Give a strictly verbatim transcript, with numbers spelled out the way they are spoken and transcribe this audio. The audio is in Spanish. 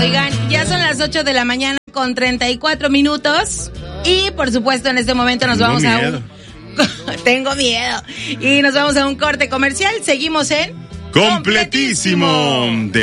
Oigan, ya son las ocho de la mañana con treinta y cuatro minutos. Y por supuesto, en este momento nos Tengo vamos miedo. a un. Tengo miedo. Y nos vamos a un corte comercial. Seguimos en Completísimo. De